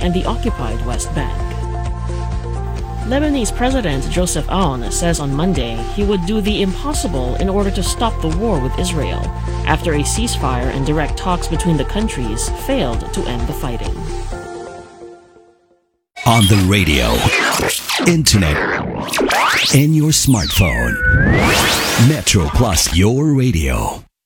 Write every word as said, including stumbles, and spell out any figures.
and the occupied West Bank. Lebanese President Joseph Aoun says on Monday he would do the impossible in order to stop the war with Israel after a ceasefire and direct talks between the countries failed to end the fighting. On the radio, internet, in your smartphone. Metro Plus Your Radio.